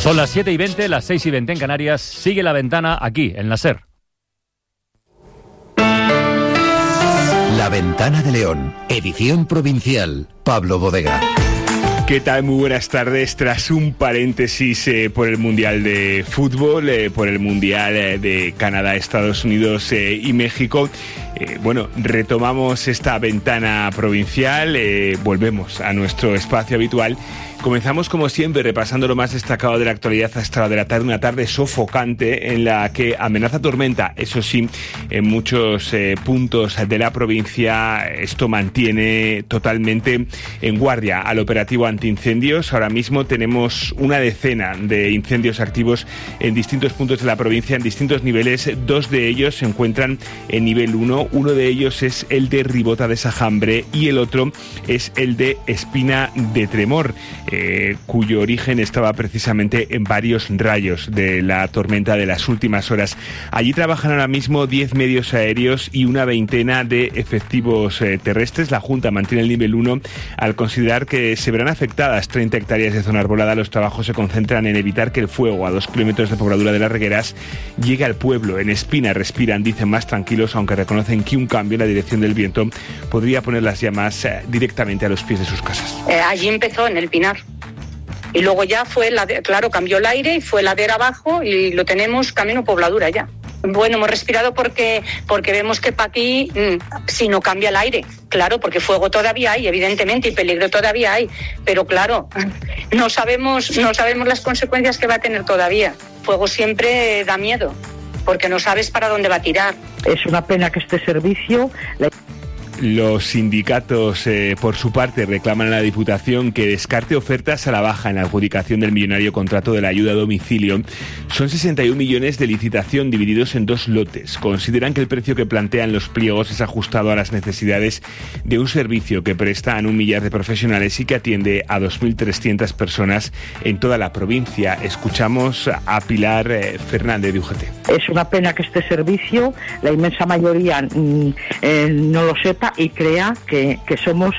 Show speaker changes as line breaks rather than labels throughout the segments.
Son las 7:20, las 6:20 en Canarias. Sigue La Ventana aquí, en la SER.
La Ventana de León, edición provincial, Pablo Bodega.
¿Qué tal? Muy buenas tardes. Tras un paréntesis por el Mundial de Fútbol, por el Mundial de Canadá, Estados Unidos y México, retomamos esta ventana provincial, volvemos a nuestro espacio habitual. Comenzamos, como siempre, repasando lo más destacado de la actualidad hasta la de la tarde, una tarde sofocante en la que amenaza tormenta, eso sí, en muchos puntos de la provincia. Esto mantiene totalmente en guardia al operativo antiincendios. Ahora mismo tenemos una decena de incendios activos en distintos puntos de la provincia, en distintos niveles. 2 de ellos se encuentran en nivel 1. Uno de ellos es el de Ribota de Sajambre y el otro es el de Espina de Tremor, cuyo origen estaba precisamente en varios rayos de la tormenta de las últimas horas. Allí trabajan ahora mismo 10 medios aéreos y una veintena de efectivos terrestres. La Junta mantiene el nivel 1 al considerar que se verán afectadas 30 hectáreas de zona arbolada. Los trabajos se concentran en evitar que el fuego a 2 kilómetros de pobladura de Las Regueras llegue al pueblo. En Espina respiran, dicen, más tranquilos, aunque reconocen que un cambio en la dirección del viento podría poner las llamas directamente a los pies de sus casas.
Allí empezó, en el Pinar. Y luego ya fue, cambió el aire y fue ladera abajo y lo tenemos camino pobladura ya. Bueno, hemos respirado porque vemos que para aquí, si no cambia el aire, claro, porque fuego todavía hay, evidentemente, y peligro todavía hay, pero claro, no sabemos las consecuencias que va a tener todavía. Fuego siempre da miedo, porque no sabes para dónde va a tirar.
Es una pena que este servicio...
Los sindicatos, por su parte, reclaman a la Diputación que descarte ofertas a la baja en la adjudicación del millonario contrato de la ayuda a domicilio. Son 61 millones de licitación divididos en 2 lotes. Consideran que el precio que plantean los pliegos es ajustado a las necesidades de un servicio que prestan 1 millar de profesionales y que atiende a 2.300 personas en toda la provincia. Escuchamos a Pilar Fernández de UGT.
Es una pena que este servicio, la inmensa mayoría no lo sepa y crea que somos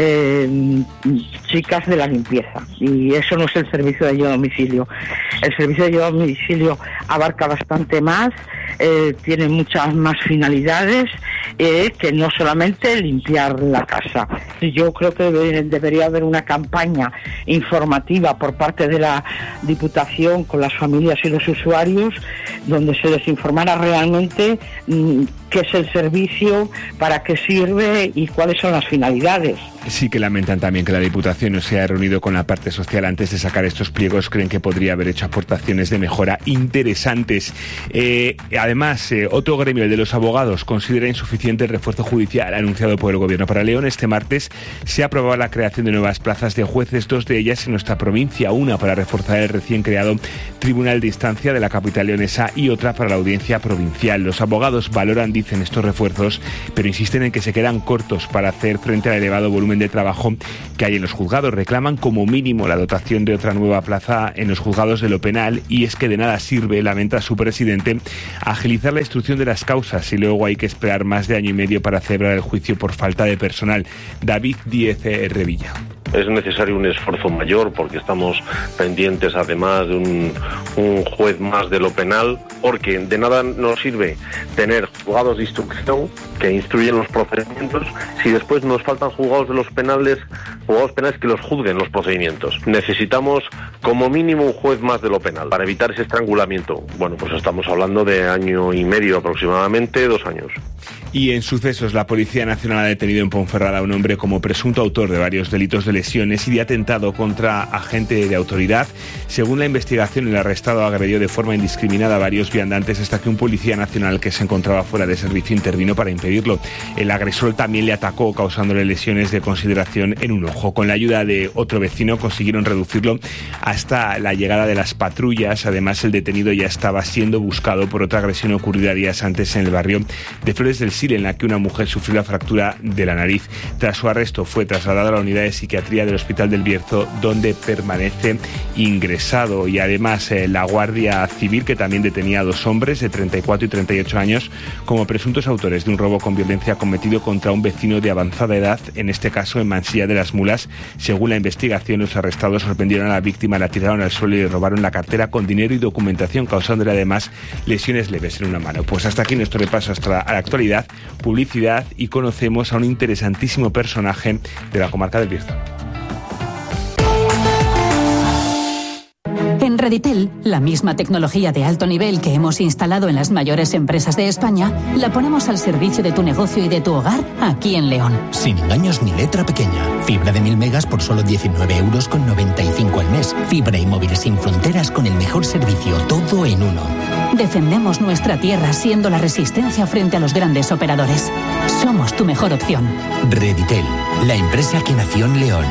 chicas de la limpieza, y eso no es el servicio de ayuda a domicilio. El servicio de ayuda a domicilio abarca bastante más, tiene muchas más finalidades que no solamente limpiar la casa. Yo creo que debería haber una campaña informativa por parte de la Diputación con las familias y los usuarios, donde se les informara realmente qué es el servicio, para qué sirve y cuáles son las finalidades.
Sí que lamentan también que la Diputación no se haya reunido con la parte social antes de sacar estos pliegos. Creen que podría haber hecho aportaciones de mejora interesantes. Además, otro gremio, el de los abogados, considera insuficiente el refuerzo judicial anunciado por el Gobierno para León. Este martes se aprobaba la creación de nuevas plazas de jueces, 2 de ellas en nuestra provincia, una para reforzar el recién creado Tribunal de Instancia de la capital leonesa y otra para la Audiencia Provincial. Los abogados valoran, dicen, estos refuerzos, pero insisten en que se quedan cortos para hacer frente al elevado volumen de trabajo que hay en los juzgados. Reclaman como mínimo la dotación de otra nueva plaza en los juzgados de lo penal, y es que de nada sirve, lamenta su presidente, agilizar la instrucción de las causas y luego hay que esperar más de año y medio para celebrar el juicio por falta de personal. David Díez Revilla.
Es necesario un esfuerzo mayor porque estamos pendientes además de un juez más de lo penal, porque de nada nos sirve tener juzgados de instrucción que instruyen los procedimientos si después nos faltan juzgados penales que los juzguen los procedimientos. Necesitamos como mínimo un juez más de lo penal para evitar ese estrangulamiento. Bueno, pues estamos hablando de 1 año y medio aproximadamente, 2 años.
Y en sucesos, la Policía Nacional ha detenido en Ponferrada a un hombre como presunto autor de varios delitos de lesiones y de atentado contra agente de autoridad. Según la investigación, el arrestado agredió de forma indiscriminada a varios viandantes hasta que un policía nacional que se encontraba fuera de servicio intervino para impedirlo. El agresor también le atacó, causándole lesiones de consideración en un ojo. Con la ayuda de otro vecino consiguieron reducirlo hasta la llegada de las patrullas. Además, el detenido ya estaba siendo buscado por otra agresión ocurrida días antes en el barrio de Flores del Sil, en la que una mujer sufrió la fractura de la nariz. Tras su arresto fue trasladado a la unidad de psiquiatría del Hospital del Bierzo, donde permanece ingresado. Y además la Guardia Civil, que también detenía a 2 hombres de 34 y 38 años como presuntos autores de un robo con violencia cometido contra un vecino de avanzada edad, en este caso en Mansilla de las Mulas. Según la investigación, los arrestados sorprendieron a la víctima la tiraron al suelo y le robaron la cartera con dinero y documentación, causándole además lesiones leves en una mano. Pues hasta aquí nuestro repaso hasta la actualidad, publicidad, y conocemos a un interesantísimo personaje de la comarca del Bierzo.
En Reditel, la misma tecnología de alto nivel que hemos instalado en las mayores empresas de España, la ponemos al servicio de tu negocio y de tu hogar aquí en León.
Sin engaños ni letra pequeña. Fibra de 1000 megas por solo 19,95 € al mes. Fibra y móvil sin fronteras con el mejor servicio, todo en uno.
Defendemos nuestra tierra siendo la resistencia frente a los grandes operadores. Somos tu mejor opción.
Reditel, la empresa que nació en León.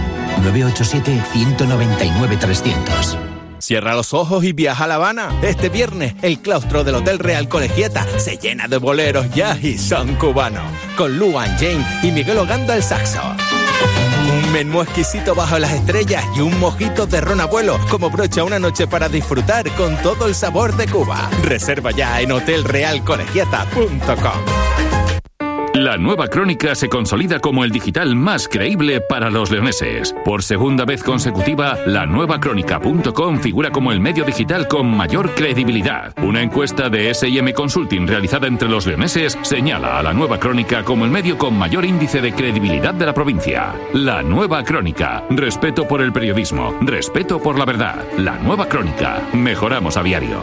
987-199-300.
Cierra los ojos y viaja a La Habana. Este viernes, el claustro del Hotel Real Colegiata se llena de boleros jazz y son cubanos, con Luan James y Miguel Ogando el saxo. Un menú exquisito bajo las estrellas y un mojito de ron abuelo como brocha una noche para disfrutar con todo el sabor de Cuba. Reserva ya en hotelrealcolegiata.com.
La Nueva Crónica se consolida como el digital más creíble para los leoneses. Por segunda vez consecutiva, lanuevacrónica.com figura como el medio digital con mayor credibilidad. Una encuesta de S&M Consulting realizada entre los leoneses señala a La Nueva Crónica como el medio con mayor índice de credibilidad de la provincia. La Nueva Crónica. Respeto por el periodismo. Respeto por la verdad. La Nueva Crónica. Mejoramos a diario.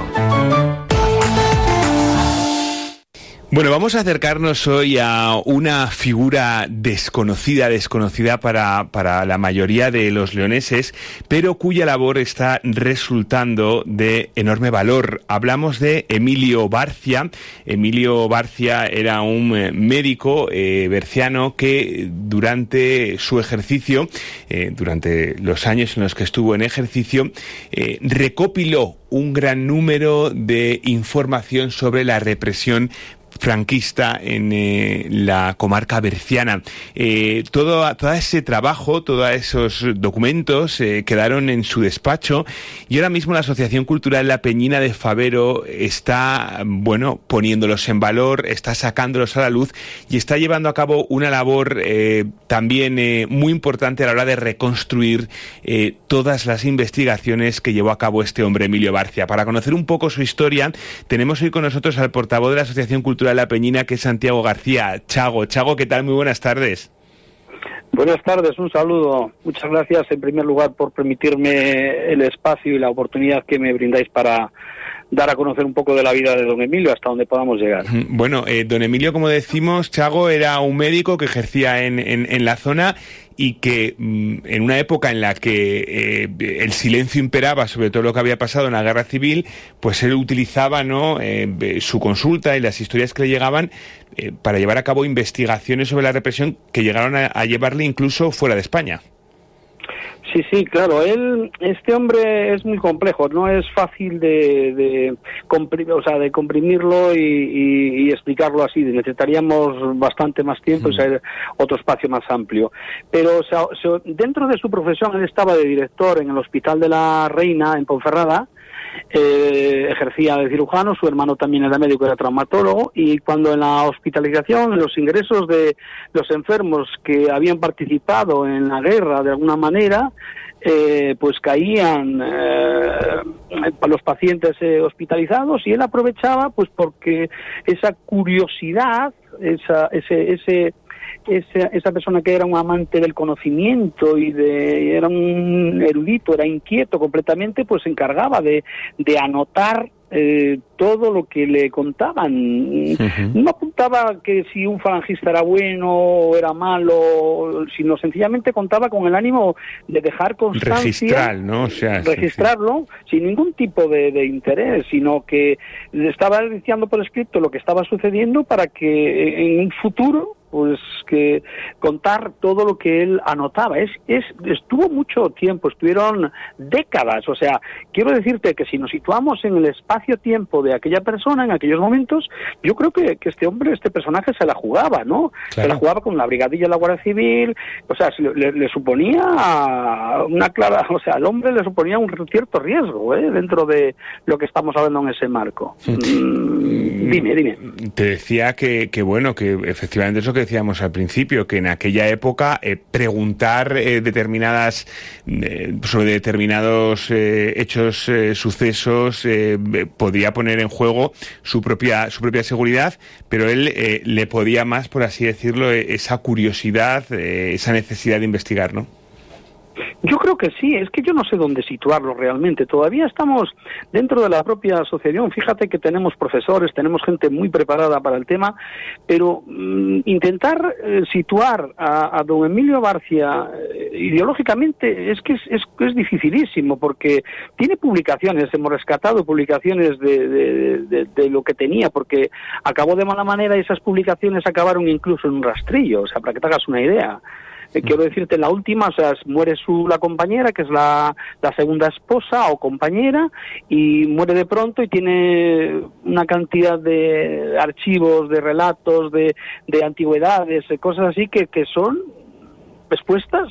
Bueno, vamos a acercarnos hoy a una figura desconocida para la mayoría de los leoneses, pero cuya labor está resultando de enorme valor. Hablamos de Emilio Barcia. Emilio Barcia era un médico berciano que durante su ejercicio, durante los años en los que estuvo en ejercicio, recopiló un gran número de información sobre la represión franquista en la comarca berciana. Todo ese trabajo, todos esos documentos quedaron en su despacho, y ahora mismo la Asociación Cultural La Peñina de Favero está, poniéndolos en valor, está sacándolos a la luz y está llevando a cabo una labor también muy importante a la hora de reconstruir todas las investigaciones que llevó a cabo este hombre, Emilio Barcia. Para conocer un poco su historia, tenemos hoy con nosotros al portavoz de la Asociación Cultural La Peñina, que es Santiago García. Chago, ¿qué tal? Muy buenas tardes.
Buenas tardes, un saludo. Muchas gracias en primer lugar por permitirme el espacio y la oportunidad que me brindáis para dar a conocer un poco de la vida de don Emilio hasta donde podamos llegar.
Bueno, don Emilio, como decimos, Chago era un médico que ejercía en la zona y que en una época en la que el silencio imperaba sobre todo lo que había pasado en la guerra civil, pues él utilizaba su consulta y las historias que le llegaban para llevar a cabo investigaciones sobre la represión que llegaron a llevarle incluso fuera de España.
Sí, claro. Este hombre es muy complejo, no es fácil de comprimirlo y explicarlo así. Necesitaríamos bastante más tiempo y ser otro espacio más amplio. Pero dentro de su profesión, él estaba de director en el Hospital de la Reina en Ponferrada. Ejercía de cirujano, su hermano también era médico, era traumatólogo, y cuando en la hospitalización, en los ingresos de los enfermos que habían participado en la guerra de alguna manera, pues caían los pacientes hospitalizados, y él aprovechaba pues porque esa curiosidad, esa persona que era un amante del conocimiento y era un erudito, era inquieto completamente, pues se encargaba de anotar todo lo que le contaban. No apuntaba que si un falangista era bueno o era malo, sino sencillamente contaba con el ánimo de dejar constancia, registrarlo sin ningún tipo de interés, sino que estaba diciendo por escrito lo que estaba sucediendo para que en un futuro pues que contar todo lo que él anotaba. Estuvo mucho tiempo, estuvieron décadas. O sea, quiero decirte que si nos situamos en el espacio-tiempo de aquella persona, en aquellos momentos, yo creo que este personaje se la jugaba, ¿no? Claro. Se la jugaba con la brigadilla de la Guardia Civil. O sea, le suponía una clara... O sea, al hombre le suponía un cierto riesgo, dentro de lo que estamos hablando en ese marco. Dime.
Te decía que efectivamente eso, que decíamos al principio, que en aquella época preguntar sobre determinados hechos, sucesos, podía poner en juego su propia seguridad, pero él le podía más, por así decirlo, esa curiosidad, esa necesidad de investigar, ¿no?
Yo creo que sí, es que yo no sé dónde situarlo realmente. Todavía estamos dentro de la propia asociación. Fíjate que tenemos profesores, tenemos gente muy preparada para el tema, pero intentar situar a don Emilio Barcia ideológicamente es que es dificilísimo, porque tiene publicaciones, hemos rescatado publicaciones de lo que tenía, porque acabó de mala manera y esas publicaciones acabaron incluso en un rastrillo, o sea, para que te hagas una idea. Quiero decirte, la última, o sea, muere la compañera, que es la segunda esposa o compañera, y muere de pronto y tiene una cantidad de archivos, de relatos, de antigüedades, cosas así que son expuestas,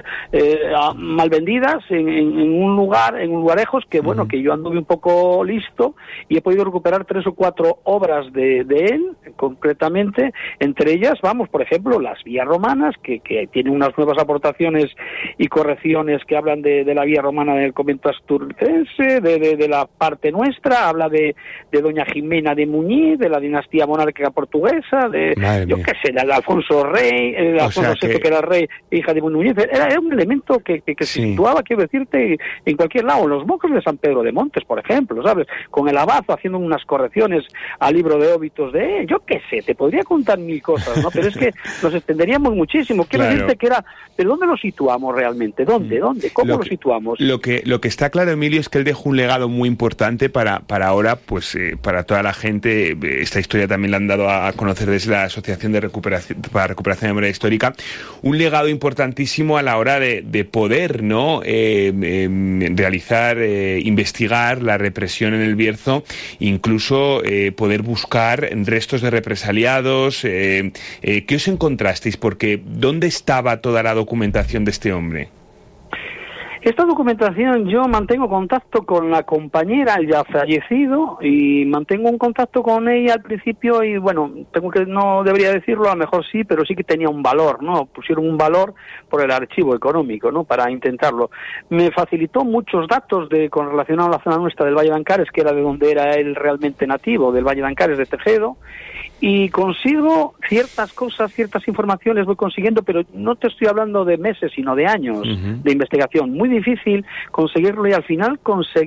mal vendidas en un lugarejos que, bueno, que yo anduve un poco listo y he podido recuperar 3 o 4 obras de él, concretamente, entre ellas, por ejemplo, las vías romanas, que tienen unas nuevas aportaciones y correcciones que hablan de la vía romana del convento asturcense, de la parte nuestra, habla de doña Jimena de Muñiz, de la dinastía monárquica portuguesa, de Alfonso Rey, Alfonso VI, que era rey, hija de Muñiz. Era un elemento que se situaba, quiero decirte, en cualquier lado. Los monjes de San Pedro de Montes, por ejemplo, ¿sabes? Con el abazo haciendo unas correcciones al libro de óbitos de yo qué sé, te podría contar 1000 cosas, ¿no? Pero es que nos extenderíamos muchísimo. Quiero decirte que ¿pero dónde lo situamos realmente? ¿Dónde? ¿Cómo lo situamos?
Lo que está claro, Emilio, es que él dejó un legado muy importante para ahora, pues para toda la gente. Esta historia también la han dado a conocer desde la Asociación para Recuperación de Memoria Histórica. Un legado importantísimo a la hora de poder, ¿no? Realizar, investigar la represión en el Bierzo, incluso poder buscar restos de represaliados. ¿Qué os encontrasteis? Porque ¿dónde estaba toda la documentación de este hombre?
Esta documentación, yo mantengo contacto con la compañera, ya fallecido, y mantengo un contacto con ella al principio, y bueno, no debería decirlo, a lo mejor sí, pero sí que tenía un valor, ¿no? Pusieron un valor por el archivo económico, ¿no? Para intentarlo. Me facilitó muchos datos relacionados a la zona nuestra del Valle de Ancares, que era de donde era él realmente nativo, del Valle de Ancares, de Tejedo, y consigo ciertas cosas, ciertas informaciones voy consiguiendo, pero no te estoy hablando de meses, sino de años de investigación. Muy difícil conseguirlo, y al final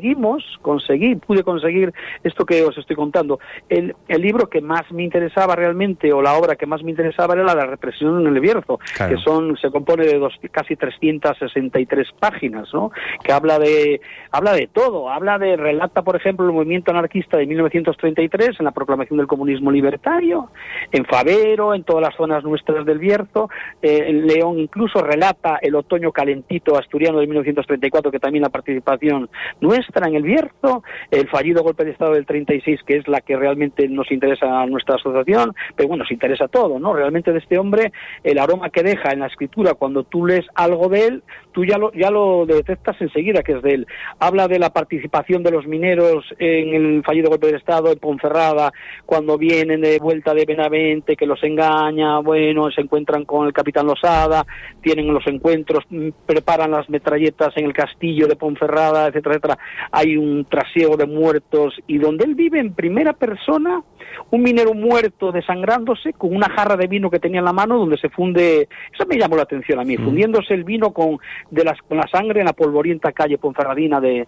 pude conseguir esto que os estoy contando. El libro que más me interesaba realmente, o la obra que más me interesaba, era la represión en el Bierzo, claro, que se compone de casi 363 páginas, ¿no? Que habla de todo, relata, por ejemplo, el movimiento anarquista de 1933 en la proclamación del comunismo libertario, en Favero, en todas las zonas nuestras del Bierzo. León incluso relata el otoño calentito asturiano de 1934, que también la participación nuestra en el Bierzo, el fallido golpe de Estado del 36, que es la que realmente nos interesa a nuestra asociación, pero bueno, nos interesa todo, ¿no? Realmente de este hombre, el aroma que deja en la escritura, cuando tú lees algo de él, tú ya lo detectas enseguida que es de él. Habla de la participación de los mineros en el fallido golpe de Estado en Ponferrada, cuando vienen de vuelta de Benavente, que los engaña, bueno, se encuentran con el capitán Losada, tienen los encuentros, preparan las metralletas en el castillo de Ponferrada, etcétera, etcétera. Hay un trasiego de muertos, y donde él vive en primera persona, un minero muerto desangrándose con una jarra de vino que tenía en la mano, donde se funde. Eso me llamó la atención a mí, fundiéndose el vino con la sangre en la polvorienta calle ponferradina de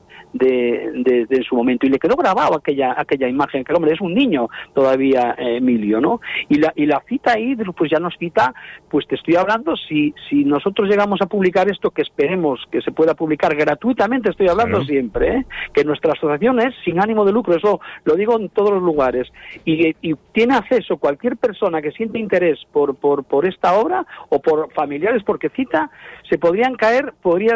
su momento, y le quedó grabado aquella imagen, que el hombre es un niño todavía, Emilio, ¿no? Y la cita ahí, pues ya nos cita, pues te estoy hablando, si nosotros llegamos a publicar esto, que esperemos que se pueda publicar gratuitamente, estoy hablando siempre, que nuestra asociación es sin ánimo de lucro, eso lo digo en todos los lugares, y tiene acceso cualquier persona que siente interés por esta obra, o por familiares, porque cita, podría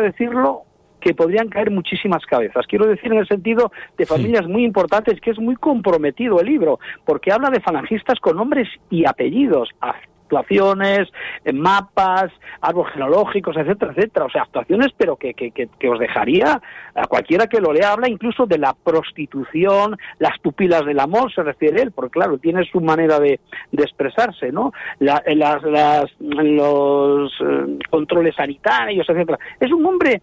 caer muchísimas cabezas. Quiero decir, en el sentido de familias muy importantes, que es muy comprometido el libro, porque habla de falangistas con nombres y apellidos, actuaciones, mapas, árboles genealógicos, etcétera, etcétera. O sea, actuaciones, pero que os dejaría a cualquiera que lo lea. Habla incluso de la prostitución, las pupilas del amor, se refiere él, porque claro, tiene su manera de expresarse, ¿no? Los controles sanitarios, etcétera. Es un hombre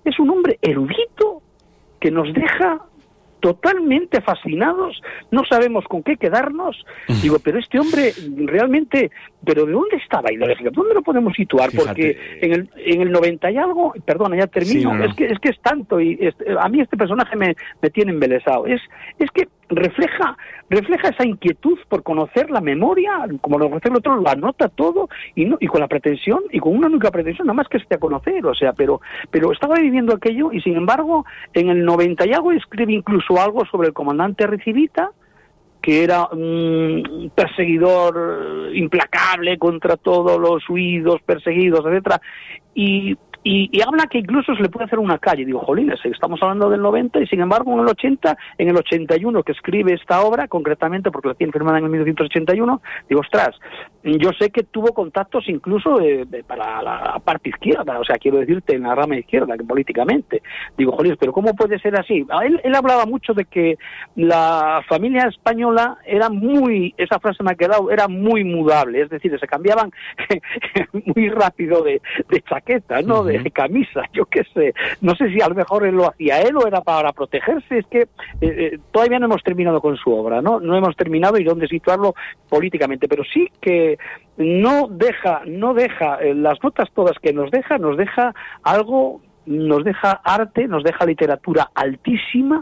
erudito que nos deja totalmente fascinados, no sabemos con qué quedarnos. Digo, pero este hombre realmente, ¿pero de dónde estaba? ¿Dónde lo podemos situar?
Fíjate.
Porque en el 90 y algo, perdona, ya termino, sí, no. Es que es tanto, y a mí este personaje me tiene embelesado. Es que refleja esa inquietud por conocer la memoria, como lo conoce el otro, lo anota todo, y con la pretensión, y con una única pretensión, nada más que a conocer, o sea, pero estaba viviendo aquello, y sin embargo, en el 90 y algo escribe incluso algo sobre el comandante Ricivita, que era un perseguidor implacable contra todos los huidos, perseguidos, etcétera, y habla que incluso se le puede hacer una calle. Digo, jolines, estamos hablando del 90 y sin embargo en el 81 que escribe esta obra, concretamente porque la tiene firmada en el 1981, digo, ostras, yo sé que tuvo contactos incluso para la parte izquierda, o sea, quiero decirte, en la rama izquierda, que políticamente. Digo, jolines, pero ¿cómo puede ser así? Él hablaba mucho de que la familia española era esa frase me ha quedado, era muy mudable, es decir, se cambiaban muy rápido de chaqueta, ¿no? De camisa, yo qué sé, no sé si a lo mejor él lo hacía él o era para protegerse. Es que todavía no hemos terminado con su obra, no hemos terminado y dónde situarlo políticamente, pero sí que no deja las notas todas que nos deja algo, nos deja arte, nos deja literatura altísima,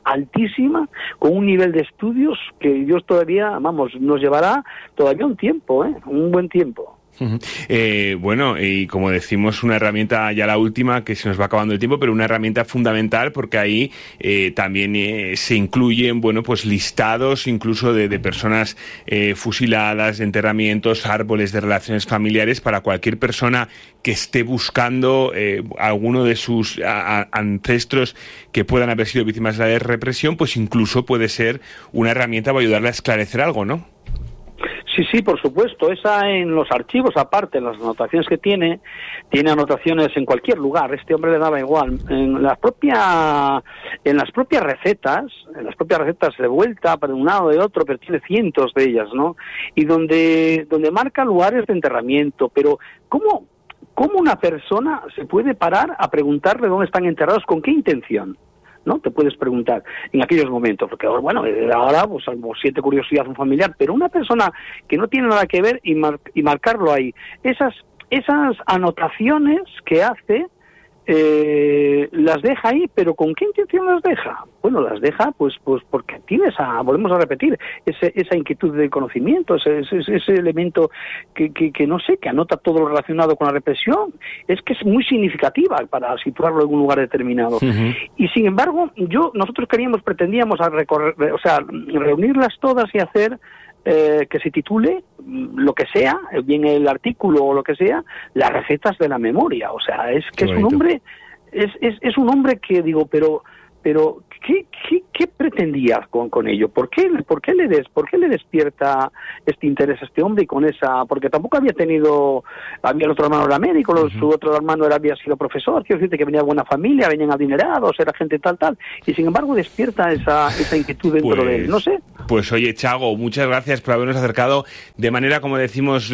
con un nivel de estudios que Dios todavía, nos llevará todavía un tiempo, un buen tiempo.
Bueno, y como decimos, una herramienta, ya la última, que se nos va acabando el tiempo, pero una herramienta fundamental, porque ahí también se incluyen, pues listados incluso de personas fusiladas, de enterramientos, árboles de relaciones familiares, para cualquier persona que esté buscando alguno de sus ancestros que puedan haber sido víctimas de la represión, pues incluso puede ser una herramienta para ayudarle a esclarecer algo, ¿no?
Sí, por supuesto. Esa en los archivos, aparte, en las anotaciones que tiene anotaciones en cualquier lugar. Este hombre le daba igual. En las propias recetas de vuelta, para un lado de otro, pero tiene cientos de ellas, ¿no? Y donde marca lugares de enterramiento. Pero, ¿cómo una persona se puede parar a preguntarle dónde están enterrados? ¿Con qué intención? ¿No? Te puedes preguntar en aquellos momentos, porque ahora siente curiosidad un familiar, pero una persona que no tiene nada que ver y marcarlo ahí, esas anotaciones que hace, las deja ahí, pero ¿con qué intención las deja? Bueno, las deja pues porque tiene volvemos a repetir, esa inquietud del conocimiento, ese elemento que no sé, que anota todo lo relacionado con la represión. Es que es muy significativa para situarlo en un lugar determinado. Uh-huh. Y sin embargo, nosotros pretendíamos reunirlas todas y hacer que se titule lo que sea, bien el artículo o lo que sea, las recetas de la memoria. O sea, es que es un hombre, es un hombre que digo, pero ¿qué pretendía con ello? ¿Por qué le despierta este interés a este hombre? Y con porque tampoco había el otro hermano era médico, uh-huh. Su otro hermano había sido profesor, quiero decirte que venía de buena familia, venían adinerados, era gente tal, y sin embargo despierta esa inquietud dentro de él, no sé.
Pues oye, Chago, muchas gracias por habernos acercado de manera, como decimos,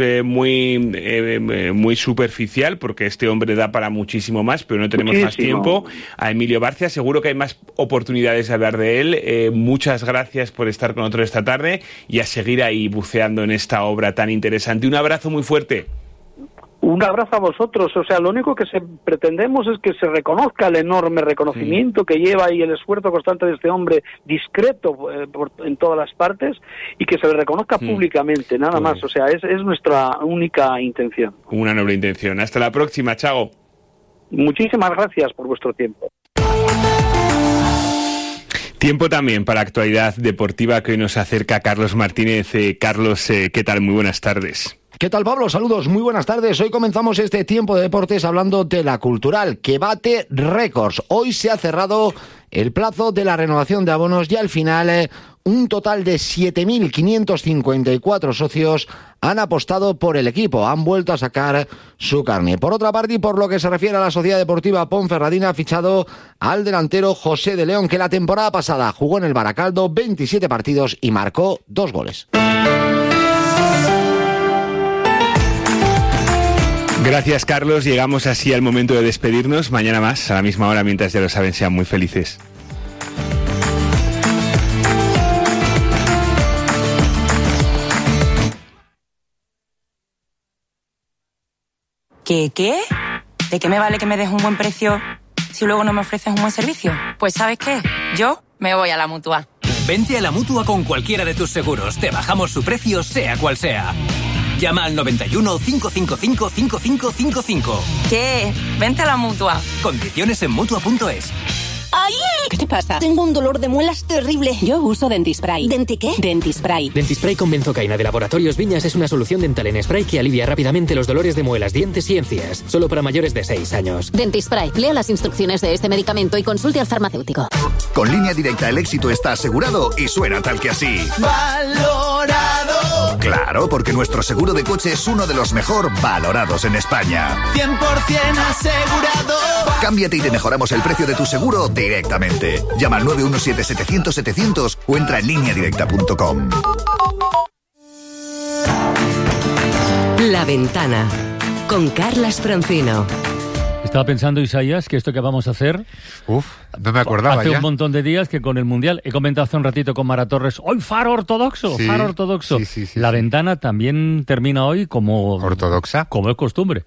muy superficial, porque este hombre da para muchísimo más, pero no tenemos más tiempo. A Emilio Barcia, seguro que hay más oportunidades de hablar de él. Muchas gracias por estar con nosotros esta tarde y a seguir ahí buceando en esta obra tan interesante. Un abrazo muy fuerte.
Un abrazo a vosotros. O sea, lo único que pretendemos es que se reconozca el enorme reconocimiento que lleva y el esfuerzo constante de este hombre, discreto en todas las partes, y que se le reconozca públicamente, nada más. O sea, es nuestra única intención.
Una noble intención. Hasta la próxima, Chago.
Muchísimas gracias por vuestro tiempo.
Tiempo también para actualidad deportiva que hoy nos acerca Carlos Martínez. Carlos, ¿qué tal? Muy buenas tardes.
¿Qué tal, Pablo? Saludos, muy buenas tardes. Hoy comenzamos este tiempo de deportes hablando de la cultural, que bate récords. Hoy se ha cerrado el plazo de la renovación de abonos y al final un total de 7.554 socios han apostado por el equipo, han vuelto a sacar su carne. Por otra parte, y por lo que se refiere a la Sociedad Deportiva Ponferradina, ha fichado al delantero José de León, que la temporada pasada jugó en el Baracaldo 27 partidos y marcó 2 goles.
Gracias, Carlos. Llegamos así al momento de despedirnos. Mañana más, a la misma hora, mientras ya lo saben, sean muy felices.
¿Qué? ¿De qué me vale que me des un buen precio si luego no me ofreces un buen servicio? Pues ¿sabes qué? Yo me voy a la Mutua.
Vente a la Mutua con cualquiera de tus seguros. Te bajamos su precio, sea cual sea. Llama al 91 555 5555.
¿Qué? Vente a la Mutua.
Condiciones en Mutua.es.
¡Ay! ¿Qué te pasa? Tengo un dolor de muelas terrible.
Yo uso Dentispray.
¿Denti qué?
Dentispray.
Dentispray con benzocaína de Laboratorios Viñas es una solución dental en spray que alivia rápidamente los dolores de muelas, dientes y encías. Solo para mayores de 6 años.
Dentispray. Lea las instrucciones de este medicamento y consulte al farmacéutico.
Con Línea Directa el éxito está asegurado y suena tal que así.
¡Valorado!
Claro, porque nuestro seguro de coche es uno de los mejor valorados en España.
100% asegurado.
Cámbiate y te mejoramos el precio de tu seguro directamente. Llama al 917-700-700 o entra en lineadirecta.com.
La Ventana, con Carlas Francino.
Estaba pensando, Isaías, que esto que vamos a hacer...
no me acordaba
hace
ya.
un montón de días que con el Mundial, he comentado hace un ratito con Mara Torres, hoy Faro ortodoxo,
Sí,
Faro ortodoxo.
sí,
La Ventana también termina hoy como...
¿Ortodoxa?
Como es costumbre.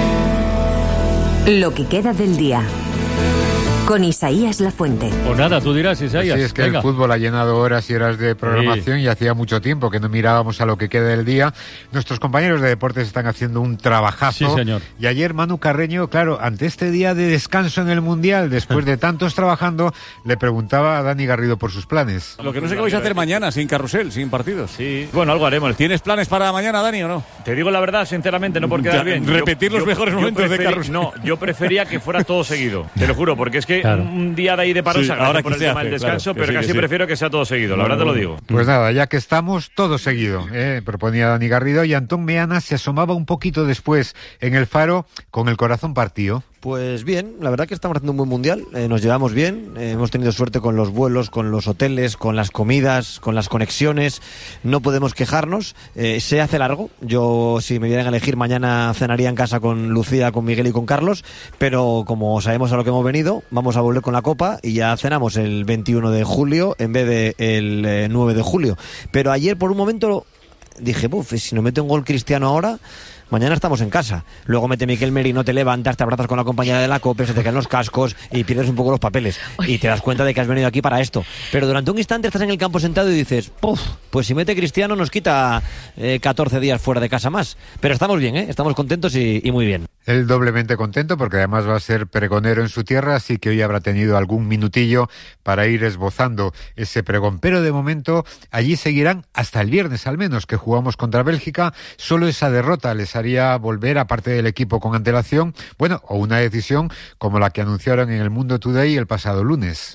Lo que queda del día. Con Isaías Lafuente.
Pues nada, tú dirás, Isaías.
Sí, es que
venga.
el fútbol ha llenado horas y horas de programación y hacía mucho tiempo que no mirábamos a lo que queda del día. Nuestros compañeros de deportes están haciendo un trabajazo.
Sí, señor.
Y ayer Manu Carreño, claro, ante este día de descanso en el Mundial, después de tantos trabajando, le preguntaba a Dani Garrido por sus planes.
Lo que no sé qué vais a hacer mañana, sin carrusel, sin partidos.
Sí, bueno, algo haremos.
¿Tienes planes para mañana, Dani, o no?
Te digo la verdad, sinceramente, no por quedar bien.
Repetir los mejores momentos de carrusel.
No, yo prefería que fuera todo seguido, te lo juro, porque es que un día de ahí de parón,
Sí,
gracias
ahora
por
que
el
se
tema
hace,
del descanso,
claro, que
pero
sí,
casi
que sí.
prefiero que sea todo seguido, la verdad te lo digo.
Pues nada, ya que estamos, todo seguido, proponía Dani Garrido, y Antón Meana se asomaba un poquito después en el Faro con el corazón partido.
Pues bien, la verdad que estamos haciendo un buen mundial, nos llevamos bien, hemos tenido suerte con los vuelos, con los hoteles, con las comidas, con las conexiones, no podemos quejarnos, se hace largo, yo si me dieran a elegir mañana cenaría en casa con Lucía, con Miguel y con Carlos, pero como sabemos a lo que hemos venido, vamos a volver con la Copa y ya cenamos el 21 de julio en vez de el 9 de julio, pero ayer por un momento dije, si no mete un gol Cristiano ahora... Mañana estamos en casa. Luego mete Miquel Merino, te levantas, te abrazas con la compañera de la COPE, se te caen los cascos y pierdes un poco los papeles. Y te das cuenta de que has venido aquí para esto. Pero durante un instante estás en el campo sentado y dices, pues si mete Cristiano nos quita 14 días fuera de casa más. Pero estamos bien, estamos contentos y muy bien.
Él doblemente contento porque además va a ser pregonero en su tierra, así que hoy habrá tenido algún minutillo para ir esbozando ese pregón. Pero de momento allí seguirán hasta el viernes al menos, que jugamos contra Bélgica. Solo esa derrota les haría volver, aparte del equipo con antelación, o una decisión como la que anunciaron en el Mundo Today el pasado lunes.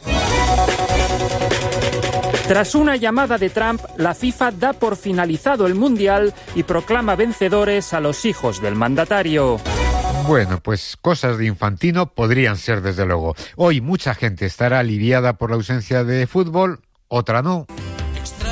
Tras una llamada de Trump, la FIFA da por finalizado el Mundial y proclama vencedores a los hijos del mandatario.
Bueno, pues cosas de Infantino podrían ser, desde luego. Hoy mucha gente estará aliviada por la ausencia de fútbol, otra no.